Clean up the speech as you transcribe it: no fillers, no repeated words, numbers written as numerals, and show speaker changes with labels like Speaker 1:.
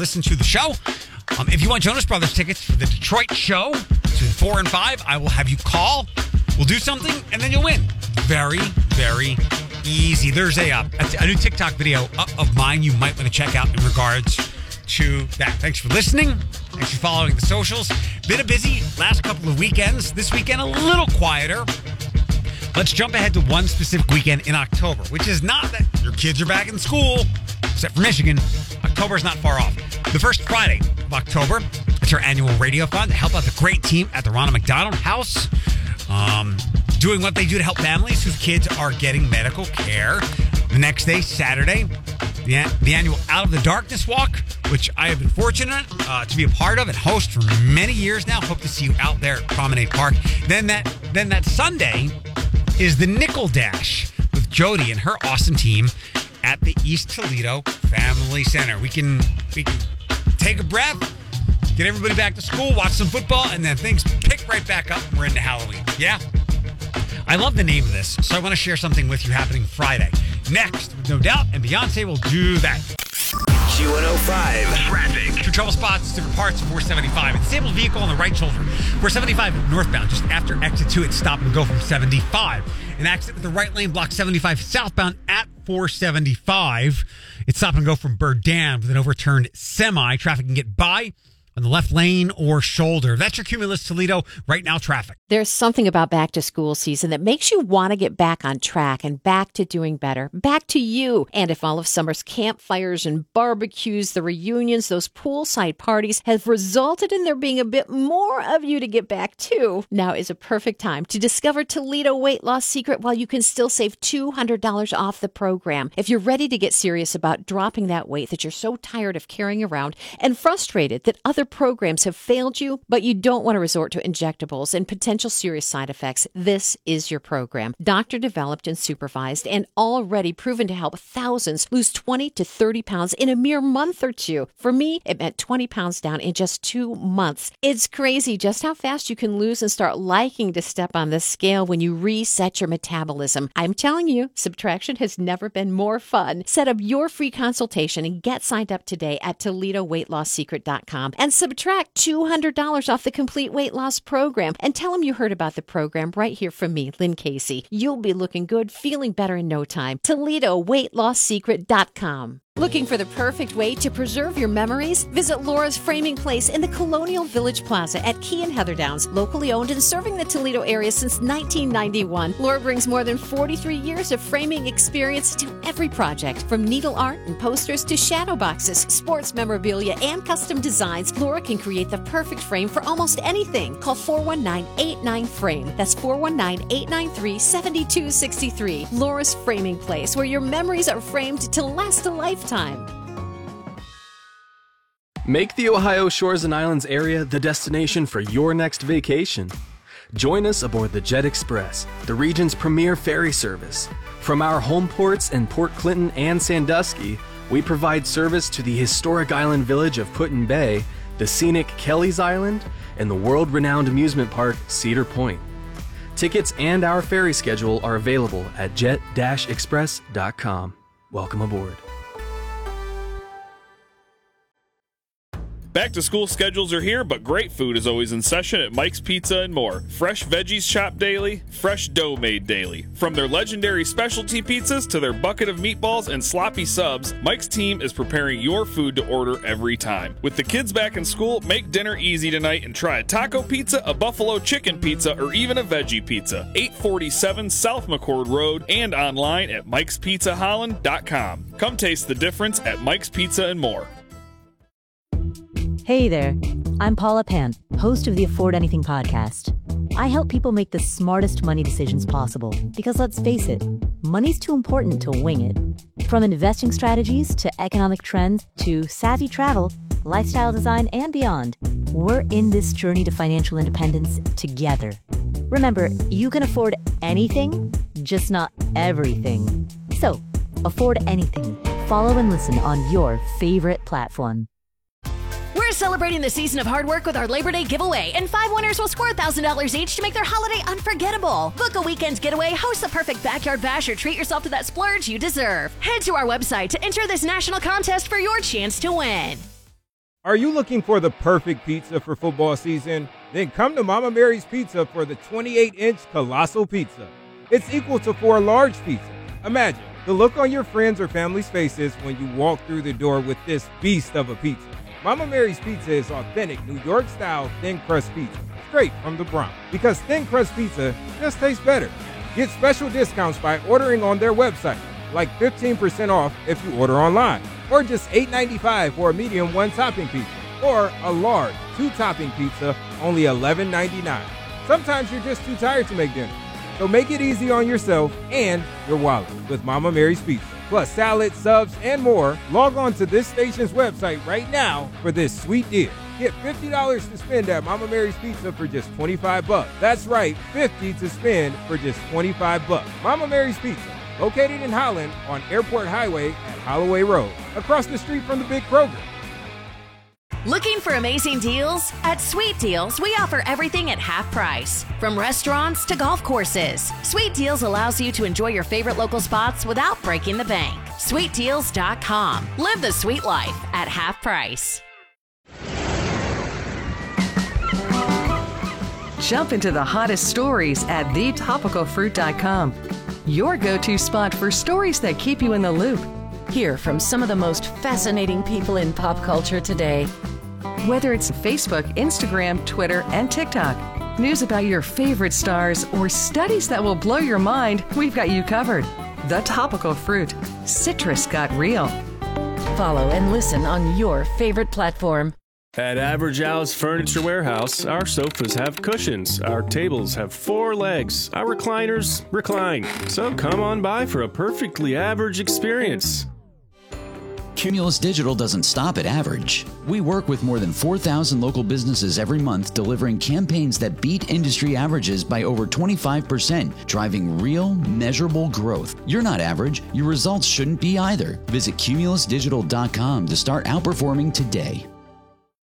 Speaker 1: Listen to the show. If you want Jonas Brothers tickets for the Detroit show to 4 and 5, I will have you call. We'll do something, and then you'll win. Very, very easy. There's a new TikTok video of mine you might want to check out in regards to that. Thanks for listening. Thanks for following the socials. Been a busy last couple of weekends. This weekend, a little quieter. Let's jump ahead to one specific weekend in October, which is not that your kids are back in school, except for Michigan. October is not far off. The first Friday of October, it's our annual radiothon to help out the great team at the Ronald McDonald House, doing what they do to help families whose kids are getting medical care. The next day, Saturday, the annual Out of the Darkness Walk, which I have been fortunate to be a part of and host for many years now. Hope to see you out there at Promenade Park. Then that Sunday is the Nickel Dash with Jody and her awesome team at the East Toledo Family Center. We can take a breath, get everybody back to school, watch some football, and then things pick right back up and we're into Halloween. Yeah? I love the name of this, so I want to share something with you happening Friday. Next, with No Doubt, and Beyonce will do that.
Speaker 2: Q105 traffic.
Speaker 1: Two trouble spots, different parts of 475. A disabled vehicle on the right shoulder. 475 northbound, just after exit 2, it's stop and go from 75. An accident with the right lane, block 75 southbound at 475. It's stop and go from Burdan with an overturned semi. Traffic can get by on the left lane or shoulder. That's your Cumulus Toledo right now traffic.
Speaker 3: There's something about back to school season that makes you want to get back on track and back to doing better, back to you. And if all of summer's campfires and barbecues, the reunions, those poolside parties have resulted in there being a bit more of you to get back to, now is a perfect time to discover Toledo Weight Loss Secret while you can still save $200 off the program. If you're ready to get serious about dropping that weight that you're so tired of carrying around and frustrated that other programs have failed you, but you don't want to resort to injectables and potential serious side effects, this is your program. Doctor developed and supervised and already proven to help thousands lose 20 to 30 pounds in a mere month or two. For me, it meant 20 pounds down in just 2 months. It's crazy just how fast you can lose and start liking to step on the scale when you reset your metabolism. I'm telling you, subtraction has never been more fun. Set up your free consultation and get signed up today at ToledoWeightLossSecret.com and subtract $200 off the complete weight loss program and tell them you heard about the program right here from me, Lynn Casey. You'll be looking good, feeling better in no time. ToledoWeightLossSecret.com. Looking for the perfect way to preserve your memories? Visit Laura's Framing Place in the Colonial Village Plaza at Key and Heatherdowns. Locally owned and serving the Toledo area since 1991, Laura brings more than 43 years of framing experience to every project. From needle art and posters to shadow boxes, sports memorabilia, and custom designs, Laura can create the perfect frame for almost anything. Call 419-89-FRAME. That's 419-893-7263. Laura's Framing Place, where your memories are framed to last a lifetime.
Speaker 4: Make the Ohio Shores and Islands area the destination for your next vacation. Join us aboard the Jet Express, the region's premier ferry service. From our home ports in Port Clinton and Sandusky, we provide service to the historic island village of Put-in Bay, the scenic Kelly's Island, and the world-renowned amusement park Cedar Point. Tickets and our ferry schedule are available at jet-express.com. Welcome aboard.
Speaker 5: Back to school schedules are here, but great food is always in session at Mike's Pizza and More. Fresh veggies chopped daily, fresh dough made daily. From their legendary specialty pizzas to their bucket of meatballs and sloppy subs, Mike's team is preparing your food to order every time. With the kids back in school, make dinner easy tonight and try a taco pizza, a buffalo chicken pizza, or even a veggie pizza. 847 South McCord Road and online at mikespizzaholland.com. Come taste the difference at Mike's Pizza and More.
Speaker 6: Hey there, I'm Paula Pant, host of the Afford Anything podcast. I help people make the smartest money decisions possible because let's face it, money's too important to wing it. From investing strategies to economic trends to savvy travel, lifestyle design, and beyond, we're in this journey to financial independence together. Remember, you can afford anything, just not everything. So, afford anything. Follow and listen on your favorite platform.
Speaker 7: We're celebrating the season of hard work with our Labor Day giveaway, and 5 winners will score $1,000 each to make their holiday unforgettable. Book a weekend getaway, host the perfect backyard bash, or treat yourself to that splurge you deserve. Head to our website to enter this national contest for your chance to win.
Speaker 2: Are you looking for the perfect pizza for football season? Then come to Mama Mary's Pizza for the 28-inch Colossal Pizza. It's equal to 4 large pizzas. Imagine the look on your friends or family's faces when you walk through the door with this beast of a pizza. Mama Mary's Pizza is authentic New York-style thin crust pizza, straight from the Bronx. Because thin crust pizza just tastes better. Get special discounts by ordering on their website, like 15% off if you order online, or just $8.95 for a medium 1-topping pizza, or a large 2-topping pizza, only $11.99. Sometimes you're just too tired to make dinner. So make it easy on yourself and your wallet with Mama Mary's Pizza. Plus salad, subs, and more. Log on to this station's website right now for this sweet deal. Get $50 to spend at Mama Mary's Pizza for just $25. That's right, $50 to spend for just $25. Mama Mary's Pizza, located in Holland on Airport Highway at Holloway Road, across the street from the big Kroger.
Speaker 7: Looking for amazing deals? At Sweet Deals, we offer everything at half price. From restaurants to golf courses, Sweet Deals allows you to enjoy your favorite local spots without breaking the bank. SweetDeals.com. Live the sweet life at half price.
Speaker 8: Jump into the hottest stories at thetopicalfruit.com. Your go-to spot for stories that keep you in the loop. Hear from some of the most fascinating people in pop culture today. Whether it's Facebook, Instagram, Twitter, and TikTok, news about your favorite stars, or studies that will blow your mind, we've got you covered. The Topical Fruit. Citrus got real. Follow and listen on your favorite platform.
Speaker 9: At Average Al's Furniture Warehouse, our sofas have cushions, our tables have 4 legs, our recliners recline. So come on by for a perfectly average experience.
Speaker 10: Cumulus Digital doesn't stop at average. We work with more than 4,000 local businesses every month, delivering campaigns that beat industry averages by over 25%, driving real, measurable growth. You're not average. Your results shouldn't be either. Visit cumulusdigital.com to start outperforming today.